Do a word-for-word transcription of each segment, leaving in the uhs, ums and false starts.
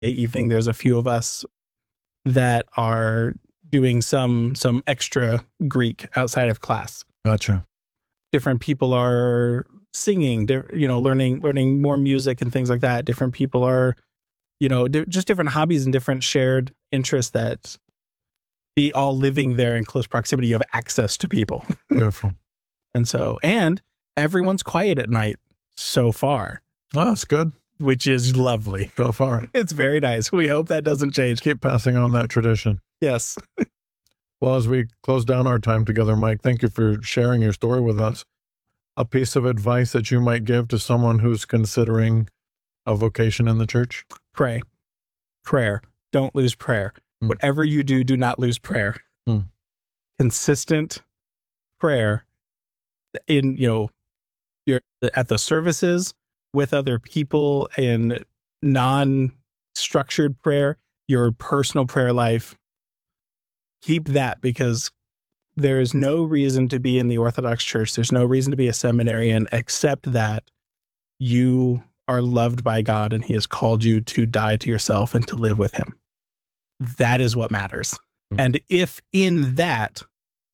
evening. There's a few of us that are doing some some extra Greek outside of class. Gotcha. Different people are singing, you know, learning learning more music and things like that. Different people are, you know, just different hobbies and different shared interests that be all living there in close proximity. You have access to people. Beautiful. And so, and everyone's quiet at night so far. Oh, that's good. Which is lovely. So far. It's very nice. We hope that doesn't change. Keep passing on that tradition. Yes. Well, as we close down our time together, Mike, thank you for sharing your story with us. A piece of advice that you might give to someone who's considering a vocation in the church? Pray. Prayer. Don't lose prayer. Mm. Whatever you do, do not lose prayer. Mm. Consistent prayer in, you know, you're at the services, with other people, in non-structured prayer, your personal prayer life. Keep that, because there is no reason to be in the Orthodox Church. There's no reason to be a seminarian except that you are loved by God and he has called you to die to yourself and to live with him. That is what matters. Mm-hmm. And if in that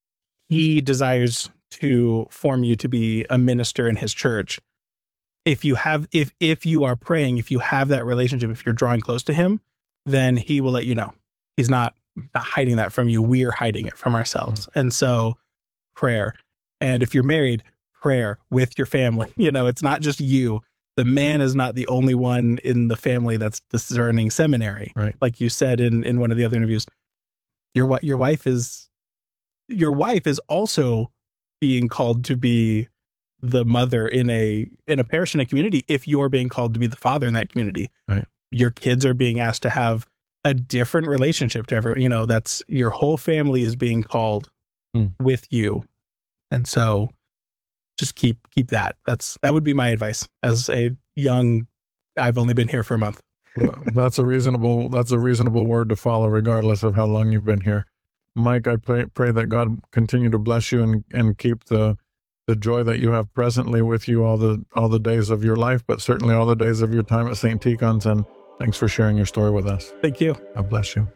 he desires to form you to be a minister in his church, if you have, if, if you are praying, if you have that relationship, if you're drawing close to him, then he will let you know. He's not, not hiding that from you. We're hiding it from ourselves. Mm-hmm. And so prayer. And if you're married, prayer with your family. You know, it's not just you. The man is not the only one in the family that's discerning seminary. Right. Like you said in, in one of the other interviews, your, your wife is, your wife is also being called to be the mother in a in a parish, in a community. If you're being called to be the father in that community, right. Your kids are being asked to have a different relationship to everyone. You know, that's your whole family is being called mm. with you, and so just keep keep that. That's that would be my advice as a young. I've only been here for a month. Well, that's a reasonable. That's a reasonable word to follow, regardless of how long you've been here. Mike, I pray, pray that God continue to bless you and and keep the. the joy that you have presently with you all the all the days of your life, but certainly all the days of your time at Saint Tikhon's. And thanks for sharing your story with us. Thank you. God bless you.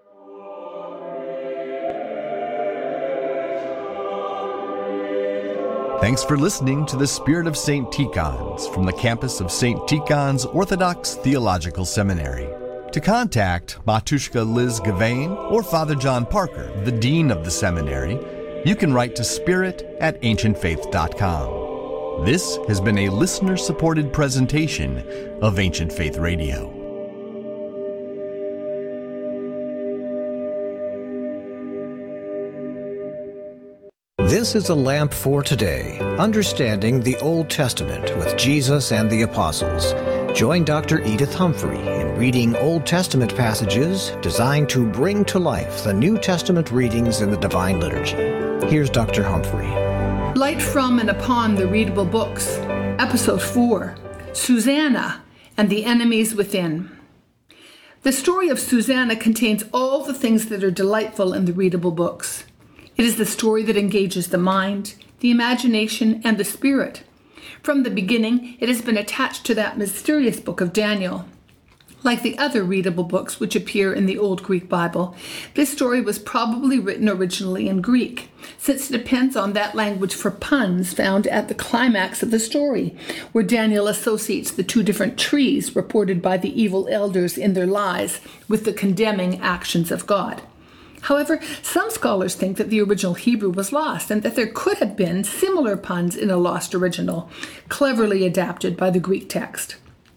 Thanks for listening to The Spirit of Saint Tikhon's from the campus of Saint Tikhon's Orthodox Theological Seminary. To contact Matushka Liz Gavain or Father John Parker, the Dean of the Seminary, you can write to spirit at ancient faith dot com. This has been a listener-supported presentation of Ancient Faith Radio. This is a lamp for today, understanding the Old Testament with Jesus and the Apostles. Join Doctor Edith Humphrey in reading Old Testament passages designed to bring to life the New Testament readings in the Divine Liturgy. Here's Doctor Humphrey. Light from and upon the readable books, Episode four, Susanna and the Enemies Within. The story of Susanna contains all the things that are delightful in the readable books. It is the story that engages the mind, the imagination, and the spirit. From the beginning, it has been attached to that mysterious book of Daniel. Like the other readable books which appear in the Old Greek Bible, this story was probably written originally in Greek, since it depends on that language for puns found at the climax of the story, where Daniel associates the two different trees reported by the evil elders in their lies with the condemning actions of God. However, some scholars think that the original Hebrew was lost and that there could have been similar puns in a lost original, cleverly adapted by the Greek text.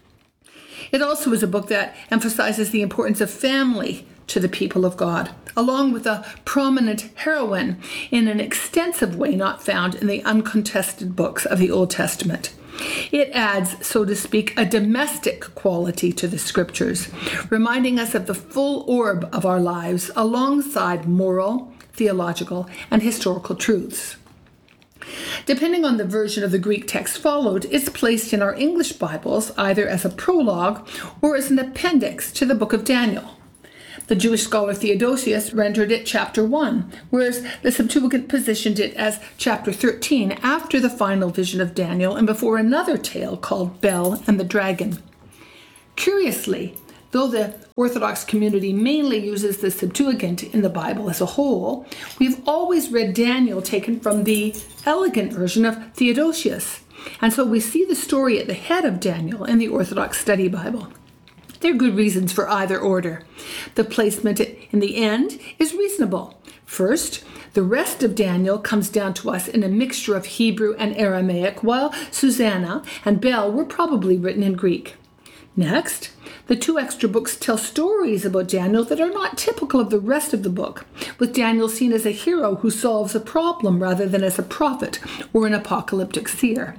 It also is a book that emphasizes the importance of family to the people of God, along with a prominent heroine in an extensive way not found in the uncontested books of the Old Testament. It adds, so to speak, a domestic quality to the scriptures, reminding us of the full orb of our lives alongside moral, theological, and historical truths. Depending on the version of the Greek text followed, it's placed in our English Bibles either as a prologue or as an appendix to the book of Daniel. The Jewish scholar Theodosius rendered it chapter one, whereas the Septuagint positioned it as chapter thirteen after the final vision of Daniel and before another tale called Bel and the Dragon. Curiously, though the Orthodox community mainly uses the Septuagint in the Bible as a whole, we've always read Daniel taken from the elegant version of Theodosius. And so we see the story at the head of Daniel in the Orthodox Study Bible. There are good reasons for either order. The placement in the end is reasonable. First, the rest of Daniel comes down to us in a mixture of Hebrew and Aramaic, while Susanna and Bel were probably written in Greek. Next, the two extra books tell stories about Daniel that are not typical of the rest of the book, with Daniel seen as a hero who solves a problem rather than as a prophet or an apocalyptic seer.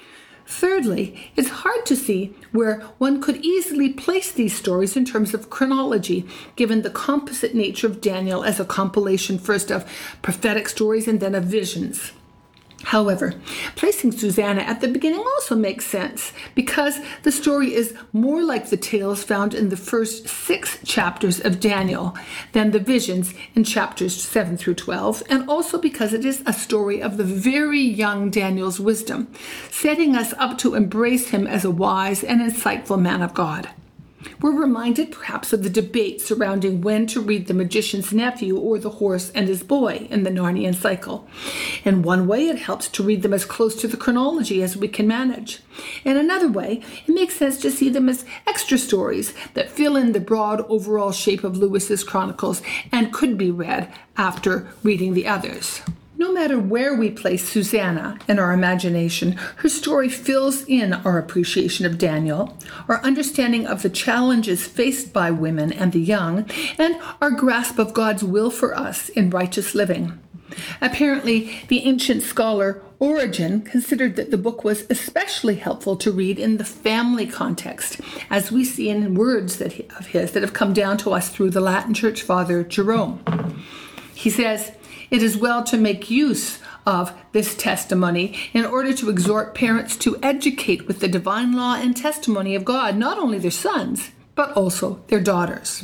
Thirdly, it's hard to see where one could easily place these stories in terms of chronology, given the composite nature of Daniel as a compilation first of prophetic stories and then of visions. However, placing Susanna at the beginning also makes sense because the story is more like the tales found in the first six chapters of Daniel than the visions in chapters seven through twelve, and also because it is a story of the very young Daniel's wisdom, setting us up to embrace him as a wise and insightful man of God. We're reminded perhaps of the debate surrounding when to read The Magician's Nephew or The Horse and His Boy in the Narnian cycle. In one way, it helps to read them as close to the chronology as we can manage. In another way, it makes sense to see them as extra stories that fill in the broad overall shape of Lewis's chronicles and could be read after reading the others. No matter where we place Susanna in our imagination, her story fills in our appreciation of Daniel, our understanding of the challenges faced by women and the young, and our grasp of God's will for us in righteous living. Apparently, the ancient scholar Origen considered that the book was especially helpful to read in the family context, as we see in words that he, of his that have come down to us through the Latin Church Father Jerome. He says, "It is well to make use of this testimony in order to exhort parents to educate with the divine law and testimony of God not only their sons, but also their daughters."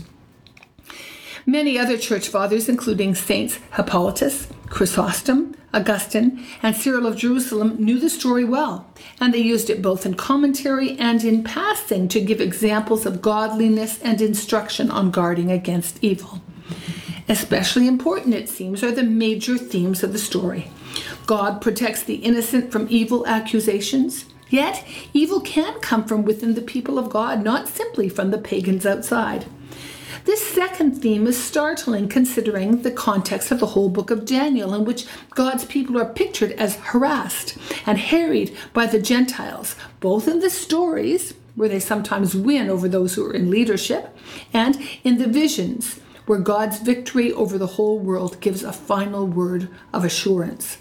Many other church fathers, including Saints Hippolytus, Chrysostom, Augustine, and Cyril of Jerusalem, knew the story well, and they used it both in commentary and in passing to give examples of godliness and instruction on guarding against evil. Especially important, it seems, are the major themes of the story. God protects the innocent from evil accusations, yet evil can come from within the people of God, not simply from the pagans outside. This second theme is startling considering the context of the whole book of Daniel, in which God's people are pictured as harassed and harried by the Gentiles, both in the stories, where they sometimes win over those who are in leadership, and in the visions, where God's victory over the whole world gives a final word of assurance.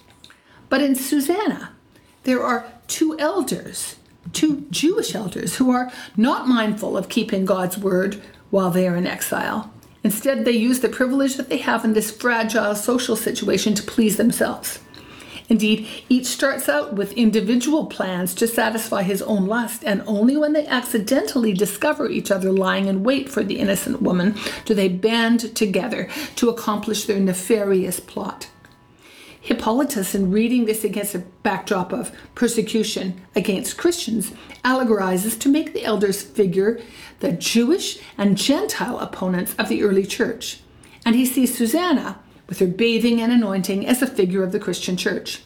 But in Susanna, there are two elders, two Jewish elders, who are not mindful of keeping God's word while they are in exile. Instead, they use the privilege that they have in this fragile social situation to please themselves. Indeed, each starts out with individual plans to satisfy his own lust, and only when they accidentally discover each other lying in wait for the innocent woman do they band together to accomplish their nefarious plot. Hippolytus, in reading this against a backdrop of persecution against Christians, allegorizes to make the elders figure the Jewish and Gentile opponents of the early church. And he sees Susanna, with her bathing and anointing, as a figure of the Christian church.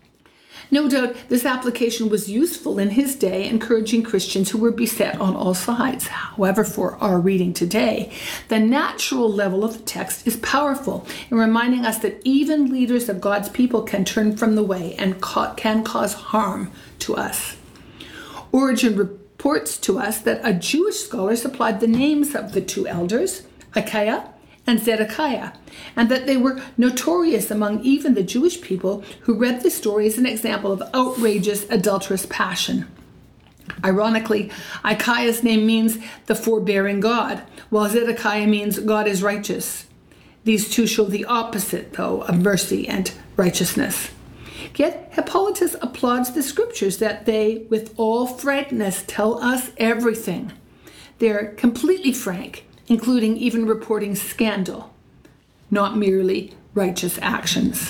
No doubt this application was useful in his day, encouraging Christians who were beset on all sides. However, for our reading today, the natural level of the text is powerful in reminding us that even leaders of God's people can turn from the way and ca- can cause harm to us. Origen reports to us that a Jewish scholar supplied the names of the two elders, Achaia and Zedekiah, and that they were notorious among even the Jewish people who read the story as an example of outrageous, adulterous passion. Ironically, Achaia's name means the forbearing God, while Zedekiah means God is righteous. These two show the opposite, though, of mercy and righteousness. Yet Hippolytus applauds the scriptures that they, with all frankness, tell us everything. They're completely frank, including even reporting scandal, not merely righteous actions.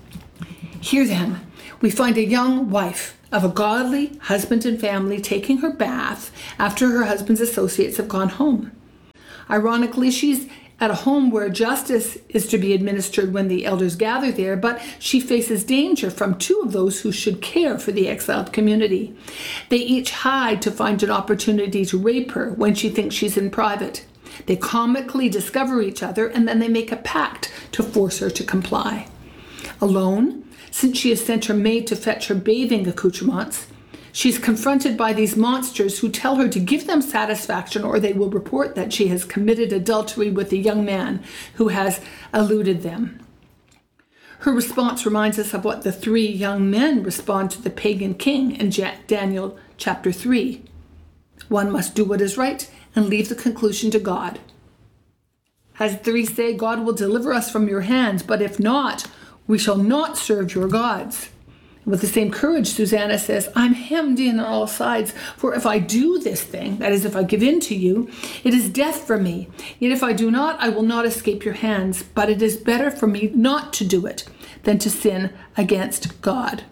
Here then, we find a young wife of a godly husband and family taking her bath after her husband's associates have gone home. Ironically, she's at a home where justice is to be administered when the elders gather there, but she faces danger from two of those who should care for the exiled community. They each hide to find an opportunity to rape her when she thinks she's in private. They comically discover each other, and then they make a pact to force her to comply. Alone, since she has sent her maid to fetch her bathing accoutrements, she's confronted by these monsters who tell her to give them satisfaction or they will report that she has committed adultery with a young man who has eluded them. Her response reminds us of what the three young men respond to the pagan king in Daniel chapter three. One must do what is right and leave the conclusion to God. As the three say, God will deliver us from your hands, but if not, we shall not serve your gods. With the same courage, Susanna says, I'm hemmed in on all sides, for if I do this thing, that is, if I give in to you, it is death for me. Yet if I do not, I will not escape your hands, but it is better for me not to do it than to sin against God.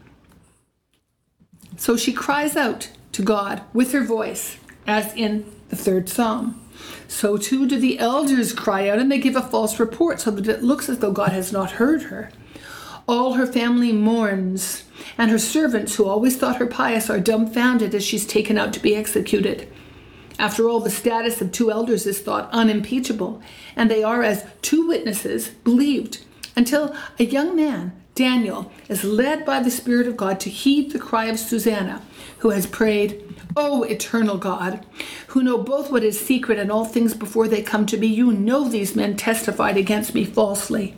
So she cries out to God with her voice, as in the third psalm. So too do the elders cry out, and they give a false report so that it looks as though God has not heard her. All her family mourns, and her servants, who always thought her pious, are dumbfounded as she's taken out to be executed. After all, the status of two elders is thought unimpeachable, and they are, as two witnesses, believed, until a young man, Daniel, is led by the Spirit of God to heed the cry of Susanna, who has prayed, O eternal God, who know both what is secret and all things before they come to be, you know these men testified against me falsely.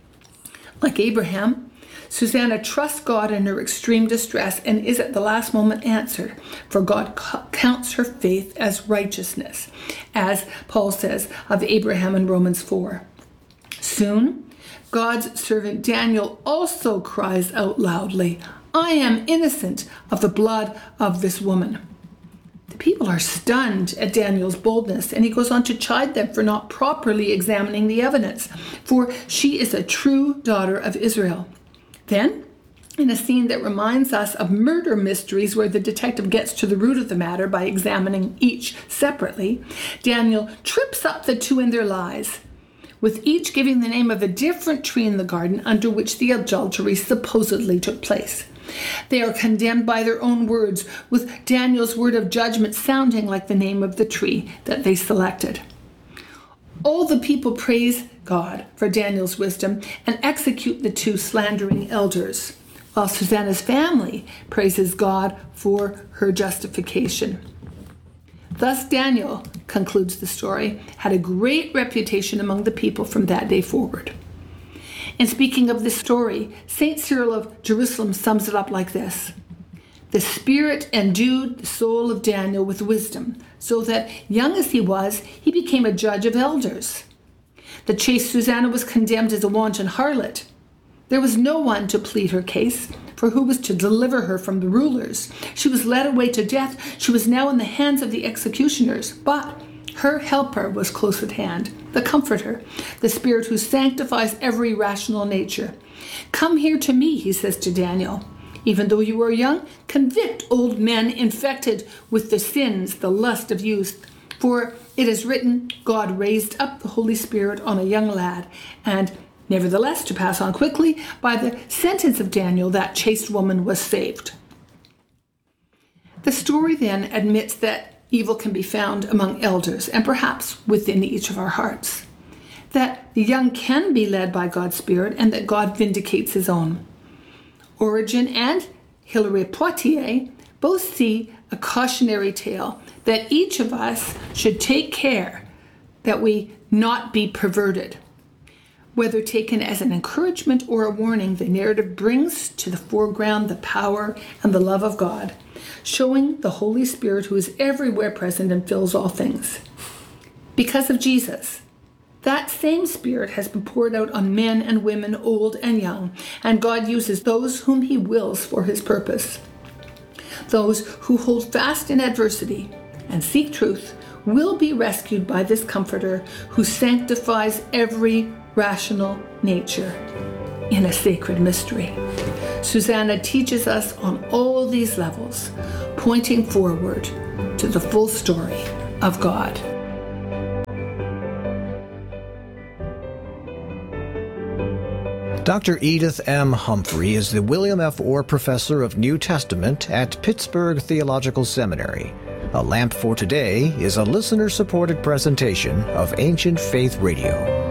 Like Abraham, Susanna trusts God in her extreme distress and is at the last moment answered, for God counts her faith as righteousness, as Paul says of Abraham in Romans four. Soon, God's servant Daniel also cries out loudly, I am innocent of the blood of this woman. The people are stunned at Daniel's boldness, and he goes on to chide them for not properly examining the evidence, for she is a true daughter of Israel. Then, in a scene that reminds us of murder mysteries where the detective gets to the root of the matter by examining each separately, Daniel trips up the two in their lies, with each giving the name of a different tree in the garden under which the adultery supposedly took place. They are condemned by their own words, with Daniel's word of judgment sounding like the name of the tree that they selected. All the people praise God for Daniel's wisdom and execute the two slandering elders, while Susanna's family praises God for her justification. Thus Daniel, concludes the story, had a great reputation among the people from that day forward. And speaking of this story, Saint Cyril of Jerusalem sums it up like this. The Spirit endued the soul of Daniel with wisdom, so that, young as he was, he became a judge of elders. The chaste Susanna was condemned as a wanton harlot. There was no one to plead her case, for who was to deliver her from the rulers? She was led away to death. She was now in the hands of the executioners, but her helper was close at hand, the Comforter, the Spirit who sanctifies every rational nature. Come here to me, he says to Daniel. Even though you are young, convict old men infected with the sins, the lust of youth. For it is written, God raised up the Holy Spirit on a young lad, and nevertheless, to pass on quickly, by the sentence of Daniel, that chaste woman was saved. The story then admits that evil can be found among elders, and perhaps within each of our hearts. That the young can be led by God's Spirit, and that God vindicates his own. Origen and Hilary Poitiers both see a cautionary tale that each of us should take care that we not be perverted. Whether taken as an encouragement or a warning, the narrative brings to the foreground the power and the love of God, showing the Holy Spirit who is everywhere present and fills all things. Because of Jesus, that same Spirit has been poured out on men and women, old and young, and God uses those whom he wills for his purpose. Those who hold fast in adversity and seek truth will be rescued by this Comforter who sanctifies every rational nature in a sacred mystery. Susanna teaches us on all these levels, pointing forward to the full story of God. Doctor Edith M. Humphrey is the William F. Orr Professor of New Testament at Pittsburgh Theological Seminary. A Lamp for Today is a listener-supported presentation of Ancient Faith Radio.